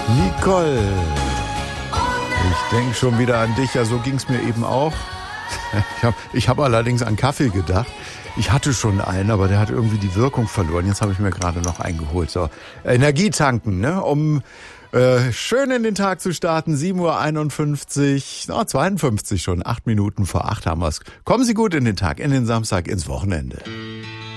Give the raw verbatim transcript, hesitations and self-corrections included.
Nicole, ich denke schon wieder an dich. Ja, so ging es mir eben auch. Ich habe ich hab allerdings an Kaffee gedacht. Ich hatte schon einen, aber der hat irgendwie die Wirkung verloren. Jetzt habe ich mir gerade noch einen geholt. So, Energie tanken, ne? Um äh, schön in den Tag zu starten. sieben Uhr einundfünfzig, oh, zweiundfünfzig schon. Acht Minuten vor acht haben wir es. Kommen Sie gut in den Tag, in den Samstag, ins Wochenende.